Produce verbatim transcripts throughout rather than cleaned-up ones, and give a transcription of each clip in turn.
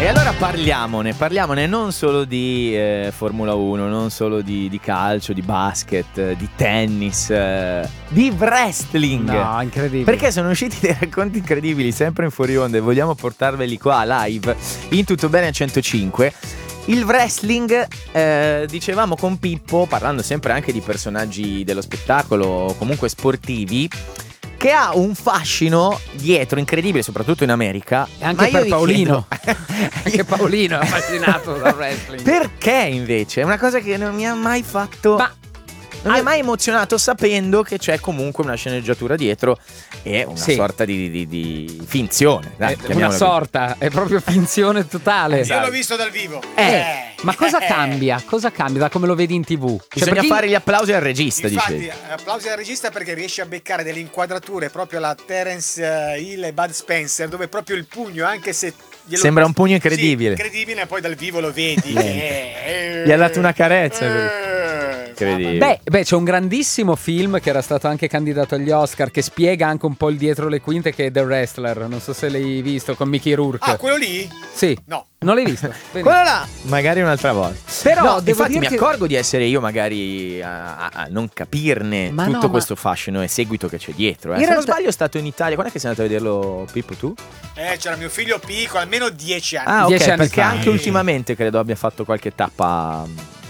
E allora parliamone, parliamone non solo di eh, Formula uno, non solo di, di calcio, di basket, eh, di tennis, eh, di wrestling. No, incredibile. Perché sono usciti dei racconti incredibili sempre in fuori onda e vogliamo portarveli qua live in Tutto Bene a centocinque. Il wrestling, eh, dicevamo con Pippo, parlando sempre anche di personaggi dello spettacolo, comunque sportivi, che ha un fascino dietro incredibile, soprattutto in America. E anche per Paolino. Chiedo... anche Paolino è affascinato dal wrestling. Perché invece? È una cosa che non mi ha mai fatto... Ma... Non mi ha mai emozionato sapendo che c'è comunque una sceneggiatura dietro e una sì. sorta di, di, di finzione. Dai, è una sorta, è proprio finzione totale. Io l'ho visto dal vivo. Eh, eh. Ma cosa cambia? Cosa cambia da come lo vedi in tv? Cioè, Bisogna perché... fare gli applausi al regista, Infatti, dicevi. applausi al regista perché riesce a beccare delle inquadrature proprio alla Terence Hill e Bud Spencer, dove proprio il pugno, anche se glielo... Sembra un pugno incredibile. Sì, incredibile, e poi dal vivo lo vedi. che... Gli ha dato una carezza. Eh. Incredibile. Beh, beh, c'è un grandissimo film che era stato anche candidato agli Oscar che spiega anche un po' il dietro le quinte, che è The Wrestler. Non so se l'hai visto, con Mickey Rourke. Ah, quello lì? Sì. No. Non l'hai visto? Quello là, magari un'altra volta. Però no, devo infatti mi dirti... accorgo di essere io magari a, a, a non capirne ma tutto no, questo ma... fascino e seguito che c'è dietro. Eh. In Se non realtà... sbaglio è stato in Italia. Quando è che sei andato a vederlo, Pippo, tu? Eh, c'era mio figlio piccolo, almeno dieci anni. Ah, ok, Dieci anni perché fa. anche ultimamente credo abbia fatto qualche tappa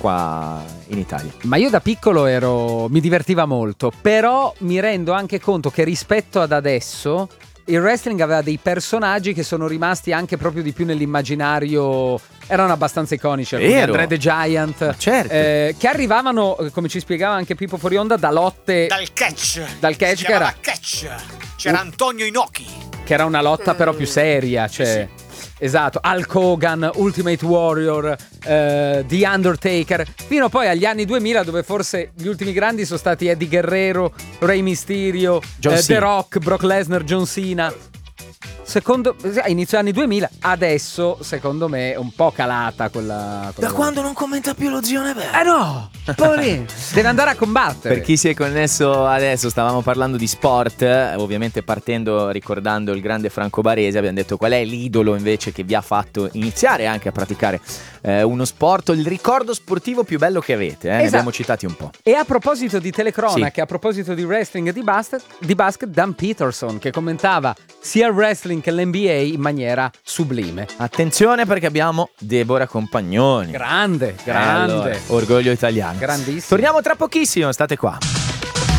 qua in Italia. Ma io da piccolo ero mi divertiva molto, però mi rendo anche conto che rispetto ad adesso il wrestling aveva dei personaggi che sono rimasti anche proprio di più nell'immaginario, erano abbastanza iconici, Vero. Andre the Giant, Ma certo. eh, che arrivavano, come ci spiegava anche Pippo fuori onda, da lotte Dal catch. dal catch Si che era, catch. C'era Antonio Inoki. che era una lotta però più seria, cioè sì. Esatto, Hulk Hogan, Ultimate Warrior, eh, The Undertaker, fino poi agli anni duemila, dove forse gli ultimi grandi sono stati Eddie Guerrero, Rey Mysterio, John eh, Cena. The Rock, Brock Lesnar, John Cena. Secondo a inizio anni duemila, adesso secondo me è un po' calata quella, quella Da quando non commenta più lo zio Neve? Eh no, poverino, deve andare a combattere. Per chi si è connesso adesso, stavamo parlando di sport, eh, ovviamente partendo ricordando il grande Franco Baresi. Abbiamo detto qual è l'idolo invece che vi ha fatto iniziare anche a praticare eh, uno sport, il ricordo sportivo più bello che avete, eh? Ne Esatto. abbiamo citati un po'. E a proposito di telecronache, Sì. a proposito di wrestling e di basket, di basket, Dan Peterson che commentava sia il wrestling che l'N B A in maniera sublime. Attenzione perché abbiamo Deborah Compagnoni. Grande, grande. Allora, orgoglio italiano. Grandissimo. Torniamo tra pochissimo, state qua.